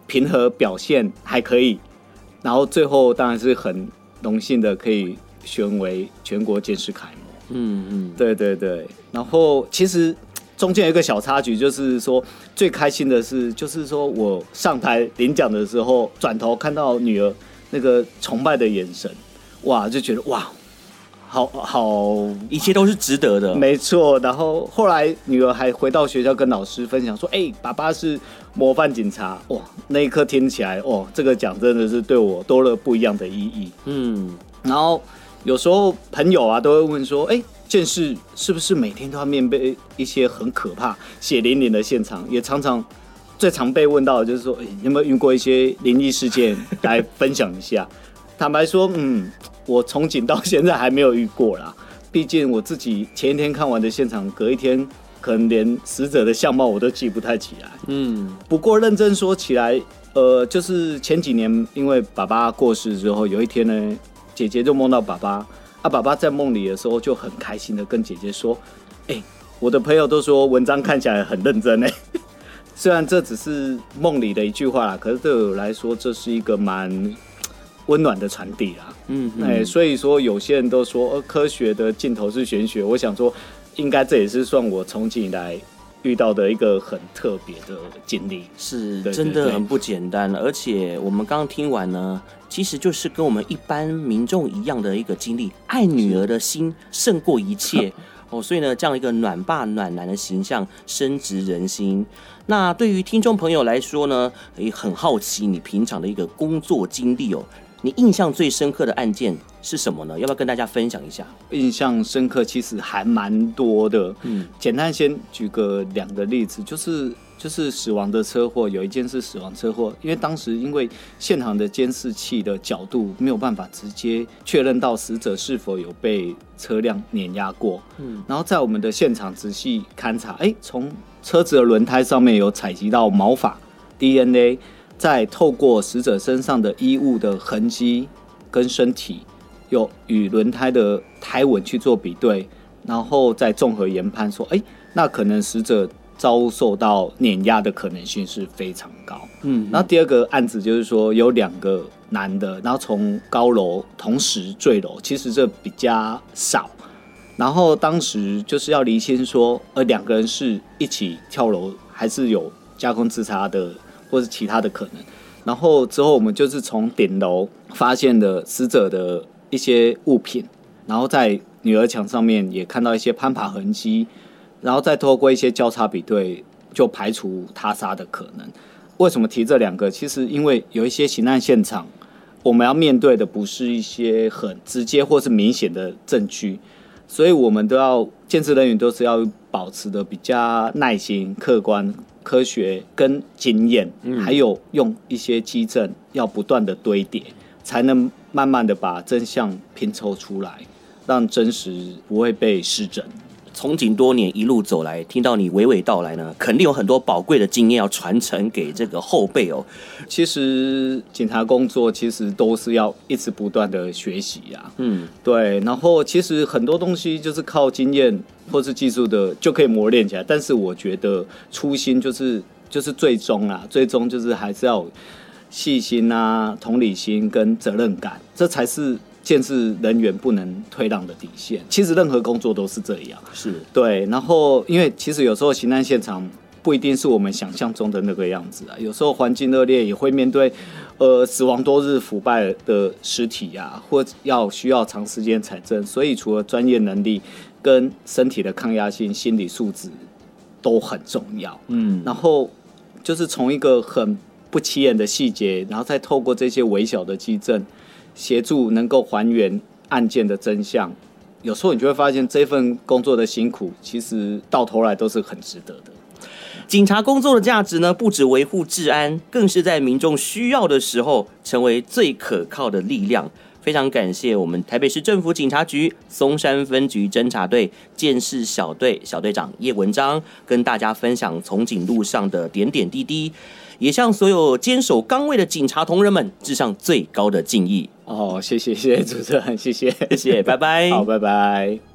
评核表现还可以，然后最后当然是很荣幸的可以选为全国监事楷模。对对对。然后其实中间有一个小插曲，就是说最开心的是，就是说我上台领奖的时候，转头看到女儿那个崇拜的眼神，哇，就觉得哇。好， 一切都是值得的， 没错。然后后来女儿还回到学校跟老师分享说：“爸爸是模范警察。”哇，那一刻听起来，这个奖真的是对我多了不一样的意义。然后有时候朋友啊都会问说：“监事是不是每天都要面对一些很可怕、血淋淋的现场？”也常常最常被问到的就是说：“有没有遇过一些灵异事件来分享一下？”坦白说，我从警到现在还没有遇过啦。毕竟我自己前一天看完的现场，隔一天可能连死者的相貌我都记不太起来。不过认真说起来，就是前几年因为爸爸过世之后，有一天呢，姐姐就梦到爸爸。爸爸在梦里的时候就很开心的跟姐姐说：“我的朋友都说文章看起来很认真。”虽然这只是梦里的一句话啦，可是对我来说，这是一个蛮温暖的传递啦。所以说有些人都说科学的尽头是玄学，我想说应该这也是算我从警以来遇到的一个很特别的经历， 是真的很不简单。而且我们刚刚听完呢，其实就是跟我们一般民众一样的一个经历，爱女儿的心胜过一切所以呢，这样一个暖爸暖男的形象深植人心。那对于听众朋友来说呢，也很好奇你平常的一个工作经历你印象最深刻的案件是什么呢？要不要跟大家分享一下？ 印象深刻其实还蛮多的。简单先举个2个例子，就是死亡的车祸，有一件是死亡车祸，因为当时因为现场的监视器的角度没有办法直接确认到死者是否有被车辆碾压过。然后在我们的现场仔细勘查，从车子的轮胎上面有采集到毛发 DNA。再透过死者身上的衣物的痕迹跟身体有与轮胎的胎纹去做比对，然后再综合研判说，那可能死者遭受到碾压的可能性是非常高。然后第2个案子就是说有2个男的，然后从高楼同时坠楼，其实这比较少。然后当时就是要厘清说，2个人是一起跳楼，还是有架空自杀的。或是其他的可能，然后之后我们就是从顶楼发现了死者的一些物品，然后在女儿墙上面也看到一些攀爬痕迹，然后再透过一些交叉比对，就排除他杀的可能。为什么提这2个？其实因为有一些刑案现场，我们要面对的不是一些很直接或是明显的证据，所以我们都要监视人员都是要保持的比较耐心、客观。科学跟经验，还有用一些基证，要不断的堆叠，才能慢慢的把真相拼凑出来，让真实不会被失真。 从警多年一路走来，听到你娓娓道来呢，肯定有很多宝贵的经验要传承给这个后辈其实警察工作其实都是要一直不断的学习对。然后其实很多东西就是靠经验或是技术的就可以磨练起来，但是我觉得初心就是最终就是还是要有细心同理心跟责任感，这才是监视人员不能退让的底线。其实任何工作都是这样， 是对。 然后因为其实有时候刑案现场不一定是我们想象中的那个样子有时候环境恶劣，也会面对死亡多日腐败的尸体或需要长时间采证，所以除了专业能力跟身体的抗压性、心理素质都很重要。然后就是从一个很不起眼的细节，然后再透过这些微小的基证，协助能够还原案件的真相。有时候你就会发现这份工作的辛苦，其实到头来都是很值得的。 警察工作的价值呢，不只维护治安，更是在民众需要的时候成为最可靠的力量。非常感谢我们台北市政府警察局松山分局侦查队监视小队小队长叶文章，跟大家分享从警路上的点点滴滴，也向所有坚守岗位的警察同仁们致上最高的敬意。 谢谢主持人，谢谢， 拜拜。 好，拜拜。